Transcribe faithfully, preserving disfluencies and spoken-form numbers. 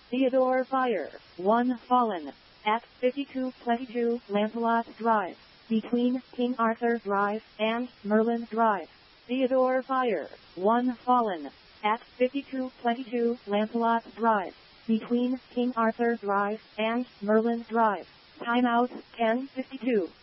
Theodore Fire, one fallen. At fifty-two twenty-two Lancelot Drive, between King Arthur Drive and Merlin Drive. Theodore Fire, one fallen. At fifty-two twenty-two Lancelot Drive, between King Arthur Drive and Merlin Drive. Timeout ten fifty-two.